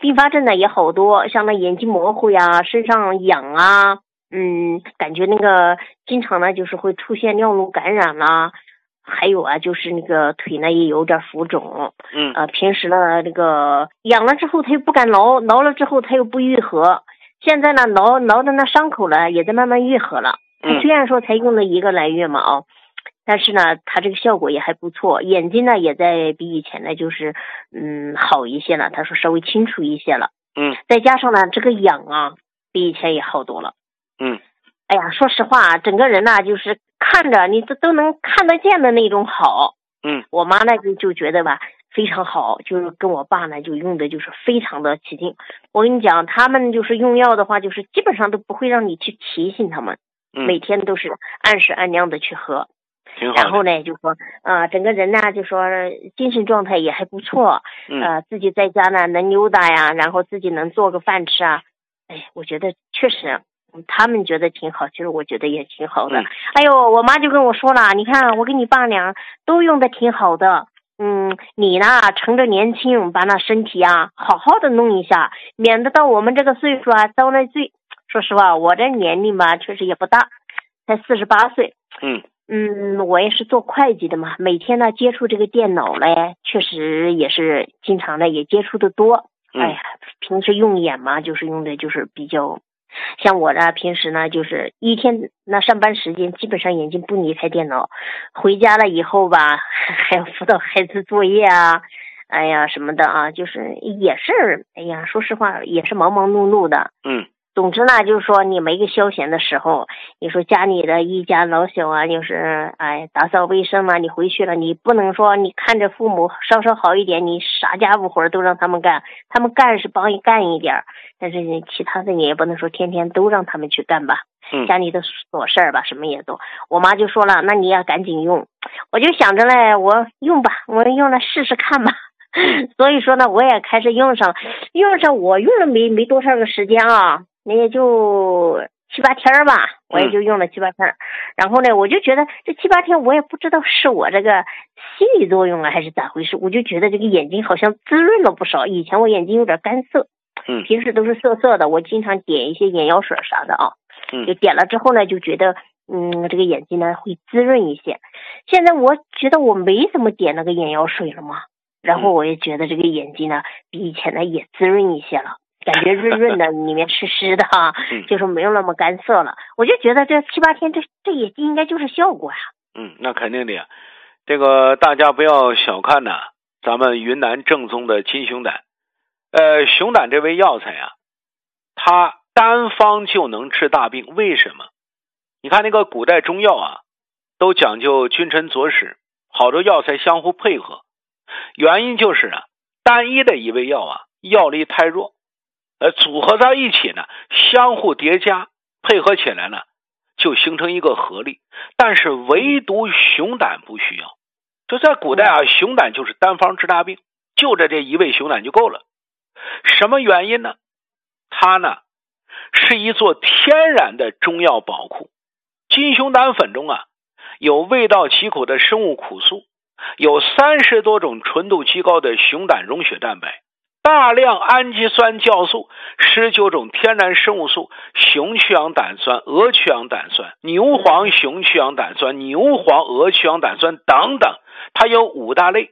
并发症呢也好多，像那眼睛模糊呀，身上痒啊，感觉那个经常呢就是会出现尿路感染啦，还有啊就是那个腿呢也有点浮肿，平时呢那个痒了之后他又不敢挠，挠了之后他又不愈合，现在呢挠的那伤口呢也在慢慢愈合了。他虽然说才用了1个来月嘛但是呢他这个效果也还不错，眼睛呢也在比以前呢就是好一些了，他说稍微清楚一些了。再加上呢这个痒啊比以前也好多了。哎呀，说实话整个人呢就是看着你都能看得见的那种好。我妈呢就觉得吧非常好，就是跟我爸呢就用的就是非常的起劲。我跟你讲，他们就是用药的话就是基本上都不会让你去提醒他们，每天都是按时按量的去喝。然后呢就说整个人呢就说精神状态也还不错，自己在家呢能溜达呀，然后自己能做个饭吃啊。我觉得确实他们觉得挺好，其实我觉得也挺好的。哎呦，我妈就跟我说了，你看我跟你爸俩都用的挺好的，你呢趁着年轻把那身体啊好好的弄一下，免得到我们这个岁数啊遭那罪。说实话我这年龄吧确实也不大，才48岁。我也是做会计的嘛，每天呢接触这个电脑嘞，确实也是经常的也接触的多。平时用眼嘛，就是用的就是比较，像我呢平时呢就是一天那上班时间基本上眼睛不离开电脑，回家了以后吧还要辅导孩子作业啊，什么的啊，就是也是说实话也是忙忙碌碌的。总之呢就是说你没个消闲的时候，你说家里的一家老小啊，就是打扫卫生啊，你回去了你不能说你看着父母稍稍好一点，你啥家务活都让他们干，他们干是帮你干一点，但是你其他的你也不能说天天都让他们去干吧。家里的琐事儿吧什么也都，我妈就说了那你要赶紧用，我就想着嘞我用吧，我用了试试看吧。所以说呢我也开始用上，我用了没多少个时间啊，那也就7、8天吧，我也就用了7、8天。然后呢我就觉得这7、8天我也不知道是我这个心理作用啊还是咋回事，我就觉得这个眼睛好像滋润了不少。以前我眼睛有点干涩，平时都是涩涩的，我经常点一些眼药水啥的啊，就点了之后呢就觉得这个眼睛呢会滋润一些。现在我觉得我没怎么点那个眼药水了嘛，然后我也觉得这个眼睛呢比以前呢也滋润一些了，感觉润润的里面湿湿的就是没有那么干涩了。我就觉得这7、8天这也应该就是效果呀。 那肯定的呀。这个大家不要小看咱们云南正宗的金熊胆。熊胆这味药材啊，它单方就能治大病。为什么？你看那个古代中药啊都讲究君臣佐使，好多药材相互配合，原因就是单一的一味药药力太弱，组合在一起呢相互叠加配合起来呢就形成一个合力。但是唯独熊胆不需要，就在古代熊胆就是单方治大病，就这一味熊胆就够了。什么原因呢？它呢是一座天然的中药宝库。金熊胆粉中有味道极苦的生物苦素，有30多种纯度极高的熊胆溶血蛋白，大量氨基酸酵素，19种天然生物素，熊去氧胆酸、鹅去氧胆酸、牛黄熊去氧胆酸、牛黄鹅去氧胆酸等等，它有5大类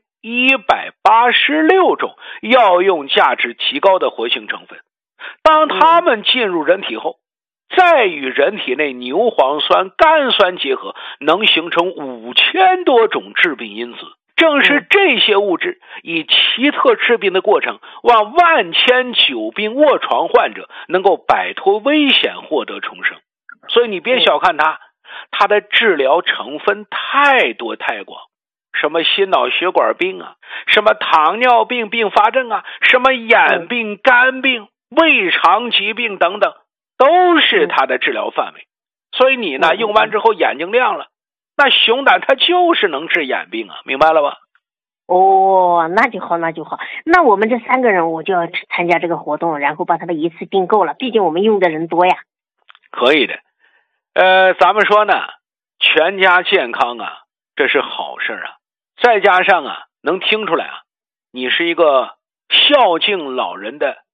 186种药用价值极高的活性成分。当它们进入人体后，再与人体内牛磺酸、甘酸结合，能形成5000多种致病因子。正是这些物质以奇特治病的过程，让万千久病卧床患者能够摆脱危险，获得重生。所以你别小看它的治疗成分太多太广，什么心脑血管病什么糖尿病并发症什么眼病、肝病、胃肠疾病等等，都是它的治疗范围。所以你呢用完之后眼睛亮了，那熊胆它就是能治眼病明白了吧？ 那就好，那我们这3个人我就要参加这个活动，然后把它们一次订购了，毕竟我们用的人多呀。 可以的。咱们说呢全家健康这是好事再加上能听出来你是一个孝敬老人的